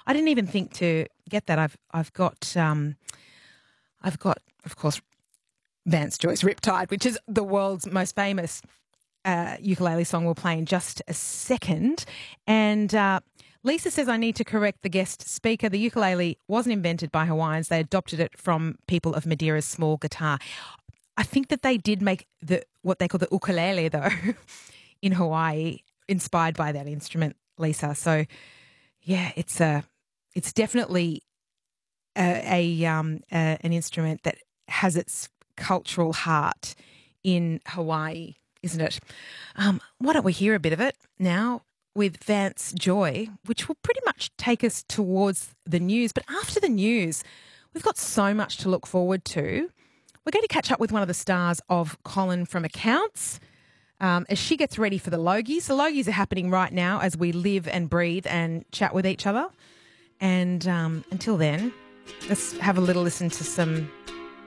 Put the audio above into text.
I didn't even think to get that. I've got of course Vance Joy's Riptide, which is the world's most famous ukulele song. We'll play in just a second. And Lisa says I need to correct the guest speaker. The ukulele wasn't invented by Hawaiians. They adopted it from people of Madeira's small guitar. I think that they did make what they call the ukulele, though, in Hawaii, inspired by that instrument, Lisa. So, yeah, it's definitely an instrument that has its cultural heart in Hawaii, isn't it? Why don't we hear a bit of it now with Vance Joy, which will pretty much take us towards the news. But after the news, we've got so much to look forward to. We're going to catch up with one of the stars of Colin from Accounts as she gets ready for the Logies. The Logies are happening right now as we live and breathe and chat with each other. And until then, let's have a little listen to some